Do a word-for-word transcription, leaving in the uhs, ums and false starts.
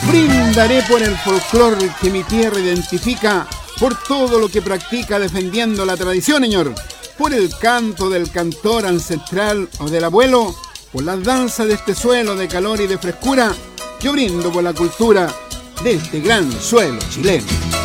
Brindaré por el folclore que mi tierra identifica, por todo lo que practica defendiendo la tradición, señor. Por el canto del cantor ancestral o del abuelo, por las danzas de este suelo de calor y de frescura, yo brindo por la cultura de este gran suelo chileno.